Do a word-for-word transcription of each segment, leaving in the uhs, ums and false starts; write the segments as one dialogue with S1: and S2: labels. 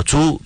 S1: 주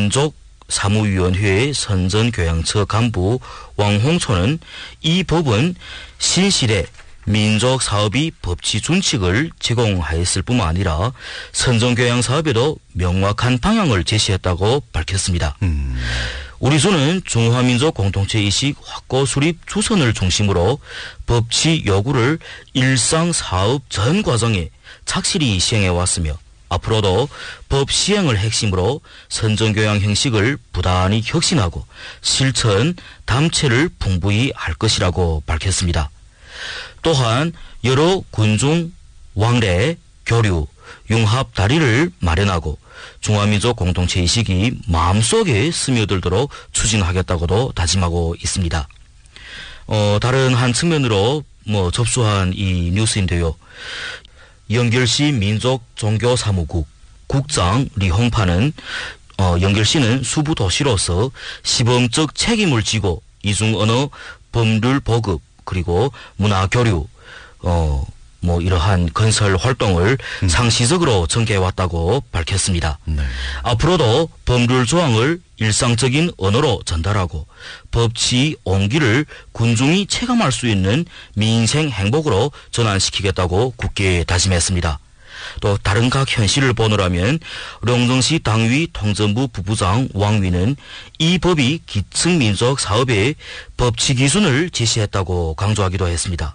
S1: 민족사무위원회 선전교양처 간부 왕홍초는 이 법은 신실의 민족사업이 법치 준칙을 제공하였을 뿐만 아니라 선전교양 사업에도 명확한 방향을 제시했다고 밝혔습니다. 음. 우리 주는 중화민족 공동체의식 확고 수립 주선을 중심으로 법치 요구를 일상 사업 전 과정에 착실히 시행해 왔으며 앞으로도 법 시행을 핵심으로 선전교양 형식을 부단히 혁신하고 실천 담체를 풍부히 할 것이라고 밝혔습니다. 또한 여러 군중 왕래 교류 융합 다리를 마련하고 중화민족 공동체의식이 마음속에 스며들도록 추진하겠다고도 다짐하고 있습니다. 어, 다른 한 측면으로 뭐 접수한 이 뉴스인데요. 영결시 민족종교사무국 국장 리홍파는 어, 영결시는 수부 도시로서 시범적 책임을 지고 이중 언어 법률 보급 그리고 문화 교류 어 뭐 이러한 건설 활동을 음. 상시적으로 전개해 왔다고 밝혔습니다. 네. 앞으로도 법률 조항을 일상적인 언어로 전달하고 법치 온기를 군중이 체감할 수 있는 민생 행복으로 전환시키겠다고 굳게 다짐했습니다. 또 다른 각 현실을 보노라면 룡정시 당위 통전부 부부장 왕위는 이 법이 기층민족 사업의 법치 기준을 제시했다고 강조하기도 했습니다.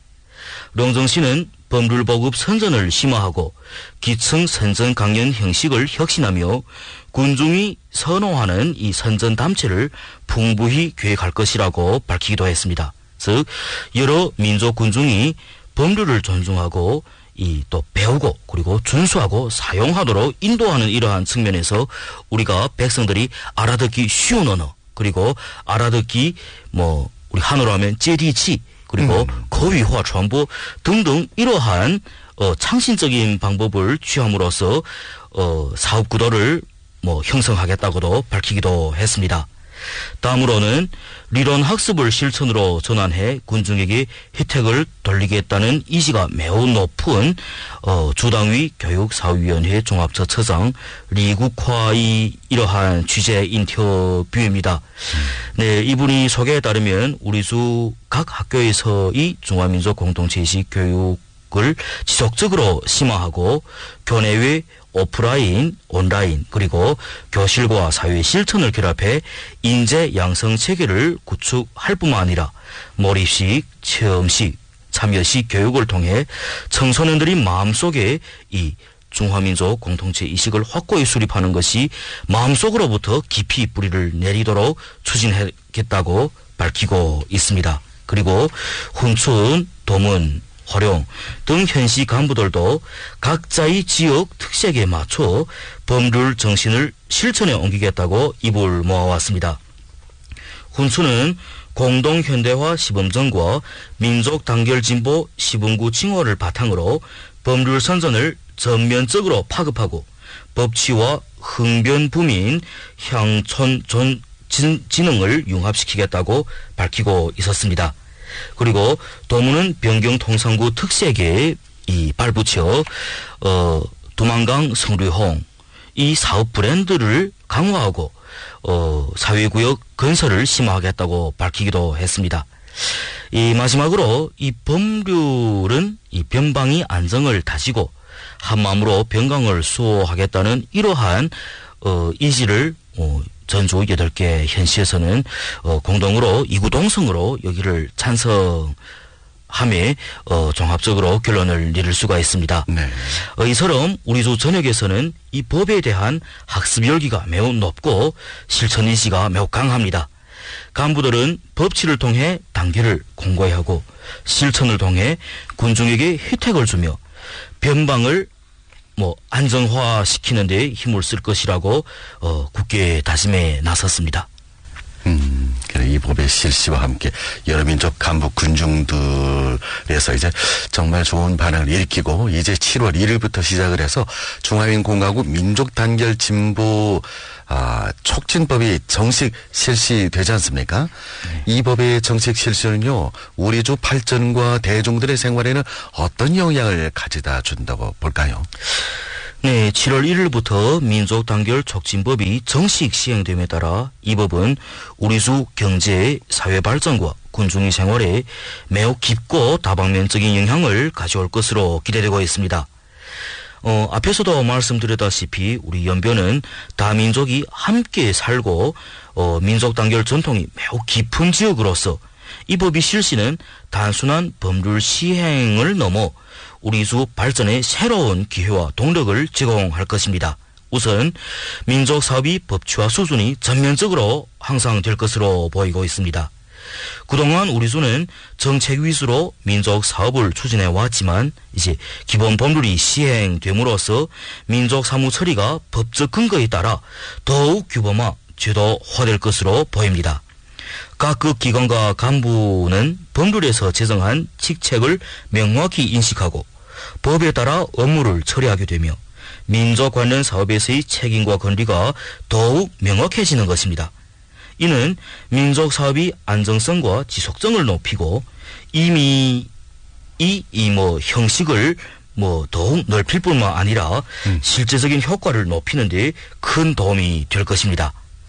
S1: 룡정시는 법률보급 선전을 심화하고 기층 선전 강연 형식을 혁신하며 군중이 선호하는 이 선전 담체를 풍부히 계획할 것이라고 밝히기도 했습니다. 즉 여러 민족 군중이 법률을 존중하고 이 또 배우고 그리고 준수하고 사용하도록 인도하는 이러한 측면에서 우리가 백성들이 알아듣기 쉬운 언어 그리고 알아듣기 뭐 우리 한어로 하면 제디치 그리고 음. 거위화传播 등등 이러한 어, 창신적인 방법을 취함으로써 어, 사업 구도를 뭐 형성하겠다고도 밝히기도 했습니다. 다음으로는理론 학습을 실천으로 전환해 군중에게 혜택을 돌리겠다는 의지가 매우 높은 어, 주당위 교육사업위원회 종합처처장 리국화의 이러한 취재 인터뷰입니다. 음. 네, 이분이 소개에 따르면 우리 주 각 학교에서의 중화민족 공동체의식 교육을 지속적으로 심화하고 교내외 오프라인, 온라인 그리고 교실과 사회 실천을 결합해 인재 양성 체계를 구축할 뿐만 아니라 몰입식, 체험식, 참여식 교육을 통해 청소년들이 마음속에 이 중화민족 공동체 의식을 확고히 수립하는 것이 마음속으로부터 깊이 뿌리를 내리도록 추진하겠다고 밝히고 있습니다. 그리고 훈춘, 도문, 활용 등 현시 간부들도 각자의 지역 특색에 맞춰 법률 정신을 실천에 옮기겠다고 입을 모아왔습니다. 훈수는 공동현대화 시범전과 민족단결진보 시범구 징후를 바탕으로 법률 선전을 전면적으로 파급하고 법치와 흥변부민 향촌 존 진흥을 융합시키겠다고 밝히고 있었습니다. 그리고 도문은 변경통상구 특색에 이 발붙여 어, 두만강 성류홍 이 사업 브랜드를 강화하고 어, 사회구역 건설을 심화하겠다고 밝히기도 했습니다. 이 마지막으로 이 법률은 이 변방의 안정을 다지고 한마음으로 변강을 수호하겠다는 이러한 어, 의지를 어, 전주 여덟 개 현시에서는 어, 공동으로 이구동성으로 여기를 찬성함에 어, 종합적으로 결론을 내릴 수가 있습니다. 네. 어, 이처럼 우리 주 전역에서는 이 법에 대한 학습 열기가 매우 높고 실천 의지가 매우 강합니다. 간부들은 법치를 통해 단계를 공고히 하고 실천을 통해 군중에게 혜택을 주며 변방을 뭐 안정화시키는 데 힘을 쓸 것이라고 어, 굳게 다짐에 나섰습니다.
S2: 음, 그래 이 법의 실시와 함께 여러 민족 간부 군중들에서 이제 정말 좋은 반응을 일으키고 이제 칠월 일일부터 시작을 해서 중화민공화국 민족단결 진보 아, 촉진법이 정식 실시되지 않습니까? 네. 이 법의 정식 실시는요, 우리 주 발전과 대중들의 생활에는 어떤 영향을 가져다 준다고 볼까요?
S1: 네, 칠월 일일부터 민족단결 촉진법이 정식 시행됨에 따라 이 법은 우리 수 경제, 사회 발전과 군중의 생활에 매우 깊고 다방면적인 영향을 가져올 것으로 기대되고 있습니다. 어, 앞에서도 말씀드렸다시피 우리 연변은 다민족이 함께 살고 어, 민족단결 전통이 매우 깊은 지역으로서 이 법이 실시는 단순한 법률 시행을 넘어 우리 수 발전의 새로운 기회와 동력을 제공할 것입니다. 우선 민족 사업이 법치화 수준이 전면적으로 향상될 것으로 보이고 있습니다. 그동안 우리 수는 정책 위주로 민족 사업을 추진해 왔지만 이제 기본 법률이 시행됨으로써 민족 사무 처리가 법적 근거에 따라 더욱 규범화, 제도화될 것으로 보입니다. 각급 기관과 간부는 법률에서 제정한 직책을 명확히 인식하고 법에 따라 업무를 처리하게 되며 민족 관련 사업에서의 책임과 권리가 더욱 명확해지는 것입니다. 이는 민족 사업이 안정성과 지속성을 높이고 이미 이 이 뭐 형식을 뭐 더욱 넓힐 뿐만 아니라 음. 실제적인 효과를 높이는 데 큰 도움이 될 것입니다.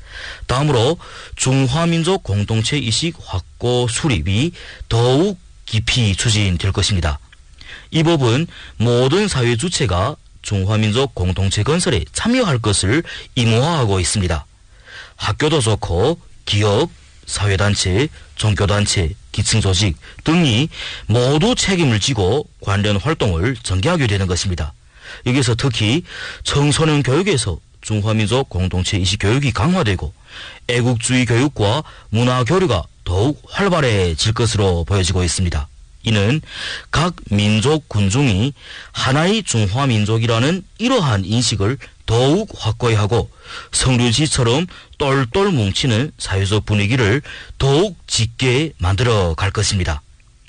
S1: 다음으로 중화민족 공동체 의식 확고 수립이 더욱 깊이 추진될 것입니다. 이 법은 모든 사회 주체가 중화민족 공동체 건설에 참여할 것을 의무화하고 있습니다. 학교도 좋고 기업, 사회단체, 종교단체, 기층조직 등이 모두 책임을 지고 관련 활동을 전개하게 되는 것입니다. 여기서 특히 청소년 교육에서 중화민족 공동체 의식 교육이 강화되고 애국주의 교육과 문화 교류가 더욱 활발해질 것으로 보여지고 있습니다. 이는 각 민족 군중이 하나의 중화민족이라는 이러한 인식을 더욱 확고히 하고 성류지처럼 똘똘 뭉치는 사회적 분위기를 더욱 짙게 만들어 갈 것입니다.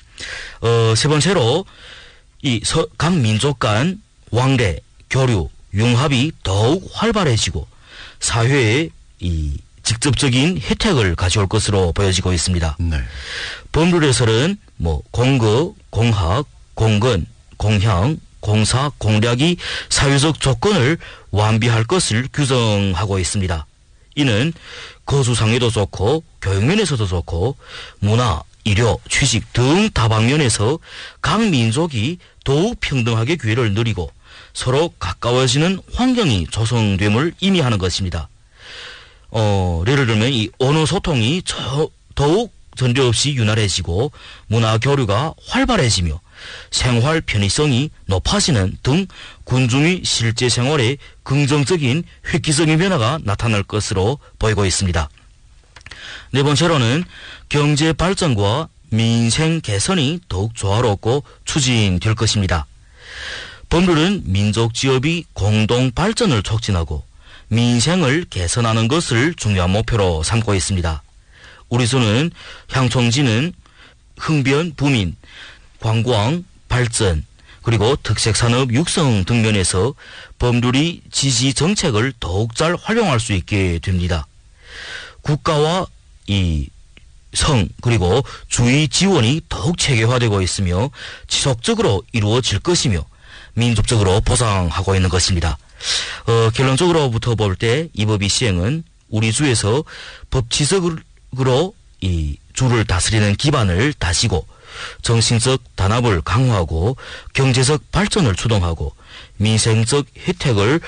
S1: 어, 세 번째로 이 각 민족 간 왕래, 교류, 융합이 더욱 활발해지고 사회에 이 직접적인 혜택을 가져올 것으로 보여지고 있습니다. 네. 법률에서는 뭐 공거, 공학, 공건, 공향, 공사, 공략이 사회적 조건을 완비할 것을 규정하고 있습니다. 이는 거주상에도 좋고 교육면에서도 좋고 문화, 의료, 취직 등 다방면에서 각 민족이 더욱 평등하게 기회를 누리고 서로 가까워지는 환경이 조성됨을 의미하는 것입니다. 어, 예를 들면 이 언어 소통이 저, 더욱 전례 없이 윤활해지고 문화 교류가 활발해지며 생활 편의성이 높아지는 등 군중의 실제 생활에 긍정적인 획기적인 변화가 나타날 것으로 보이고 있습니다. 네 번째로는 경제 발전과 민생 개선이 더욱 조화롭고 추진될 것입니다. 법률은 민족 지역의 공동 발전을 촉진하고 민생을 개선하는 것을 중요한 목표로 삼고 있습니다. 우리 수는 향통지는 흥변, 부민, 관광, 발전, 그리고 특색산업 육성 등 면에서 법률이 지지 정책을 더욱 잘 활용할 수 있게 됩니다. 국가와 이 성 그리고 주의 지원이 더욱 체계화되고 있으며 지속적으로 이루어질 것이며 민족적으로 보상하고 있는 것입니다. 어, 결론적으로부터 볼 때 이 법의 시행은 우리 주에서 법치적으로 이 주를 다스리는 기반을 다지고 정신적 단합을 강화하고 경제적 발전을 추동하고 민생적 혜택을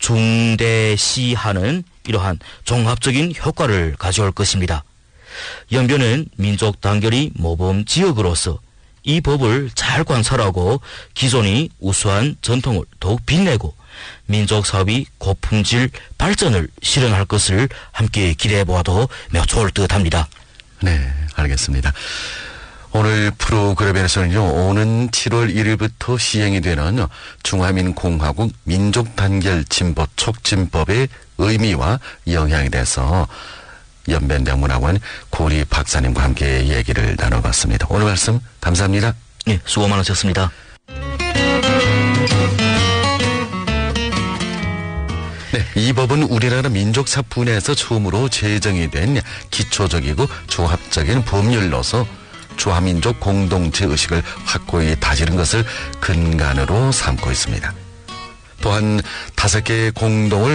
S1: 중대시하는 이러한 종합적인 효과를 가져올 것입니다. 연변은 민족 단결의 모범 지역으로서 이 법을 잘 관찰하고 기존의 우수한 전통을 더욱 빛내고 민족 사업이 고품질 발전을 실현할 것을 함께 기대해 보아도 매우 좋을 듯 합니다.
S2: 네, 알겠습니다. 오늘 프로그램에서는요, 오는 칠월 일일부터 시행이 되는 중화민공화국 민족단결진보 촉진법의 의미와 영향에 대해서 연변대문학원 고리 박사님과 함께 얘기를 나눠봤습니다. 오늘 말씀 감사합니다.
S1: 네, 수고 많으셨습니다.
S2: 네, 이 법은 우리나라 민족사분에서 처음으로 제정이 된 기초적이고 종합적인 법률로서 중화민족 공동체 의식을 확고히 다지는 것을 근간으로 삼고 있습니다. 또한 다섯 개의 공동을